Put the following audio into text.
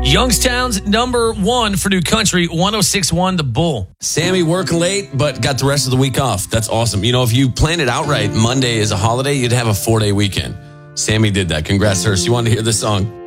Youngstown's number one for New Country, 106.1 The Bull. Sammy worked late, but got the rest of the week off. That's awesome. You know, if you planned it out right, Monday is a holiday, you'd have a 4-day weekend. Sammy did that. Congrats to her. She wanted to hear this song.